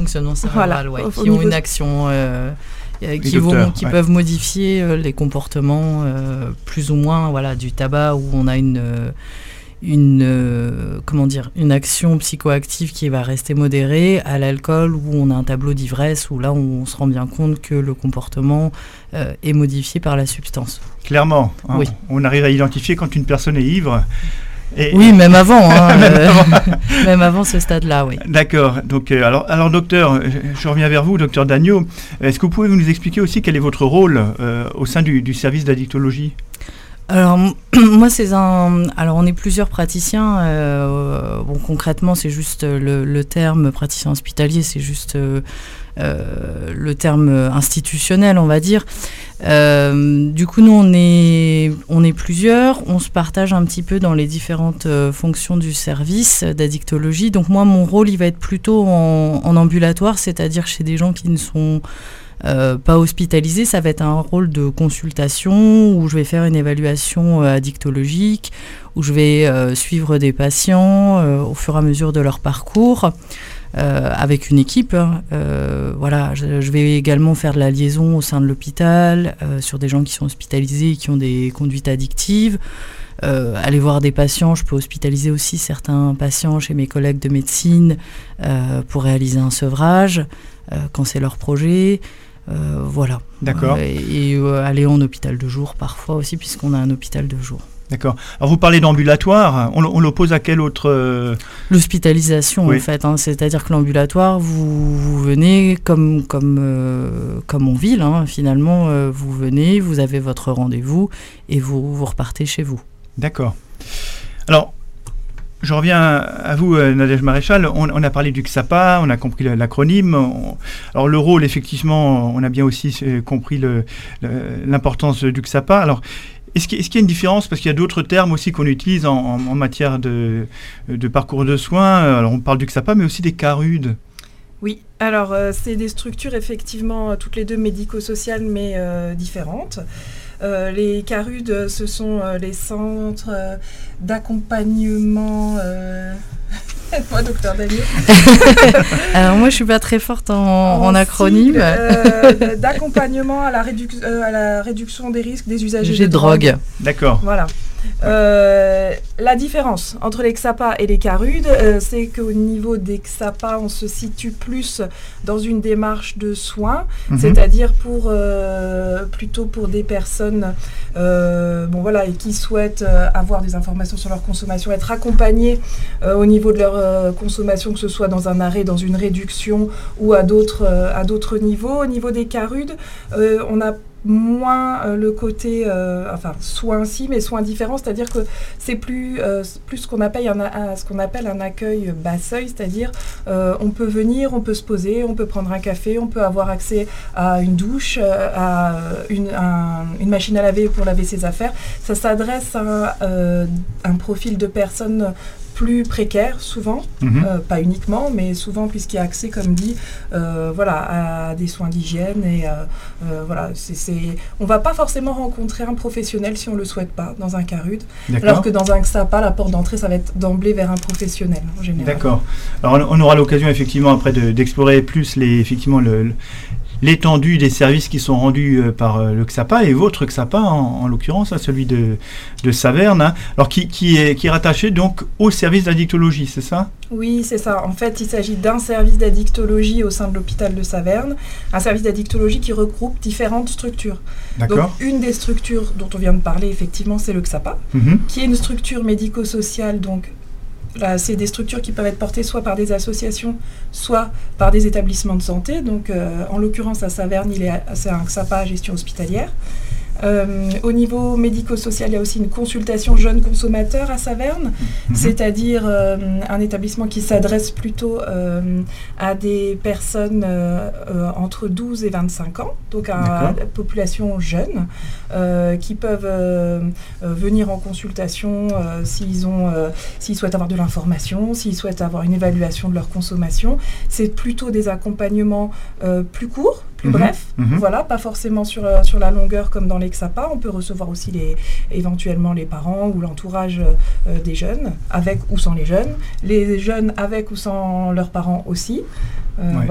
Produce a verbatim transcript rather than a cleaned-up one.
fonctionnement cérébral, voilà, ouais, qui ont une action, euh, qui, docteurs, vont, qui ouais. peuvent modifier euh, les comportements euh, plus ou moins, voilà, du tabac où on a une... Euh, une euh, comment dire une action psychoactive qui va rester modérée, à l'alcool où on a un tableau d'ivresse où là on, on se rend bien compte que le comportement euh, est modifié par la substance. Clairement, hein, oui. On arrive à identifier quand une personne est ivre. Et oui, même avant, hein, même, euh, avant. même avant ce stade-là, oui. D'accord. Donc, euh, alors, alors, docteur, je, je reviens vers vous, docteur Dagneau. Est-ce que vous pouvez nous expliquer aussi quel est votre rôle euh, au sein du, du service d'addictologie ? Alors, moi, c'est un... Alors, on est plusieurs praticiens. Euh, bon, concrètement, c'est juste le, le terme praticien hospitalier, c'est juste euh, euh, le terme institutionnel, on va dire. Euh, du coup, nous, on est, on est plusieurs. On se partage un petit peu dans les différentes euh, fonctions du service d'addictologie. Donc, moi, mon rôle, il va être plutôt en, en ambulatoire, c'est-à-dire chez des gens qui ne sont... Euh, pas hospitalisé, ça va être un rôle de consultation où je vais faire une évaluation euh, addictologique, où je vais euh, suivre des patients euh, au fur et à mesure de leur parcours euh, avec une équipe. Hein. Euh, voilà, je, je vais également faire de la liaison au sein de l'hôpital euh, sur des gens qui sont hospitalisés et qui ont des conduites addictives. Euh, aller voir des patients, je peux hospitaliser aussi certains patients chez mes collègues de médecine euh, pour réaliser un sevrage euh, quand c'est leur projet. Euh, voilà. D'accord. Euh, et euh, aller en hôpital de jour parfois aussi, puisqu'on a un hôpital de jour. D'accord. Alors vous parlez d'ambulatoire, on, on l'oppose à quel autre euh... L'hospitalisation, oui. en fait. Hein, c'est-à-dire que l'ambulatoire, vous, vous venez comme, comme, euh, comme en ville, hein, finalement, euh, vous venez, vous avez votre rendez-vous et vous, vous repartez chez vous. D'accord. Alors, je reviens à vous, Nadège Maréchal. On, on a parlé du X A P A, on a compris l'acronyme. On, alors, le rôle, effectivement, on a bien aussi compris le, le, l'importance du X A P A. Alors, est-ce qu'il, est-ce qu'il y a une différence ? Parce qu'il y a d'autres termes aussi qu'on utilise en, en, en matière de, de parcours de soins. Alors, on parle du X A P A, mais aussi des CARUD. Oui, alors, euh, c'est des structures, effectivement, toutes les deux médico-sociales, mais euh, différentes. Euh, les CARUD, ce sont euh, les centres euh, d'accompagnement... Euh... Moi, docteur Dagneau. Alors moi, je suis pas très forte en, en, en acronyme. Euh, d'accompagnement à la, réduc- euh, à la réduction des risques des usagers J'ai de drogue. drogue. D'accord. Voilà. Euh, la différence entre les X A P A et les CARUD, euh, c'est qu'au niveau des X A P A, on se situe plus dans une démarche de soins, mm-hmm. c'est-à-dire pour, euh, plutôt pour des personnes euh, bon, voilà, et qui souhaitent euh, avoir des informations sur leur consommation, être accompagnées euh, au niveau de leur euh, consommation, que ce soit dans un arrêt, dans une réduction ou à d'autres, euh, à d'autres niveaux. Au niveau des CARUD, euh, on a moins euh, le côté, euh, enfin soins si, mais soins différents, c'est-à-dire que c'est plus, euh, plus ce qu'on appelle un, un, ce qu'on appelle un accueil bas seuil, c'est-à-dire euh, on peut venir, on peut se poser, on peut prendre un café, on peut avoir accès à une douche, euh, à une, un, une machine à laver pour laver ses affaires. Ça s'adresse à euh, un profil de personnes plus précaires, souvent, mmh. euh, pas uniquement, mais souvent puisqu'il y a accès, comme dit, euh, voilà, à des soins d'hygiène. Et euh, euh, voilà, c'est, c'est... on ne va pas forcément rencontrer un professionnel si on ne le souhaite pas dans un CARUD, D'accord. alors que dans un X A P A, la porte d'entrée, ça va être d'emblée vers un professionnel, en général. D'accord. Alors, on aura l'occasion, effectivement, après, de, d'explorer plus les, effectivement, le... le l'étendue des services qui sont rendus euh, par euh, le X A P A et votre X A P A en, en l'occurrence, hein, celui de, de Saverne, hein, alors qui, qui, est, qui est rattaché donc au service d'addictologie, c'est ça ? Oui, c'est ça. En fait, il s'agit d'un service d'addictologie au sein de l'hôpital de Saverne, un service d'addictologie qui regroupe différentes structures. D'accord. Donc, une des structures dont on vient de parler, effectivement, c'est le X A P A, mm-hmm. qui est une structure médico-sociale, donc là, c'est des structures qui peuvent être portées soit par des associations, soit par des établissements de santé. Donc, euh, en l'occurrence, à Saverne, il est, c'est un X A P A à gestion hospitalière. Euh, au niveau médico-social, il y a aussi une consultation jeunes consommateurs à Saverne, mmh. c'est-à-dire euh, un établissement qui s'adresse plutôt euh, à des personnes euh, euh, entre douze et vingt-cinq ans, donc à la population jeune, euh, qui peuvent euh, euh, venir en consultation euh, s'ils, ont, euh, s'ils souhaitent avoir de l'information, s'ils souhaitent avoir une évaluation de leur consommation. C'est plutôt des accompagnements euh, plus courts, plus mmh. brefs, mmh. voilà, pas forcément sur, euh, sur la longueur comme dans les X A P A. On peut recevoir aussi les, éventuellement les parents ou l'entourage euh, des jeunes, avec ou sans les jeunes, les jeunes avec ou sans leurs parents aussi. Euh, ouais.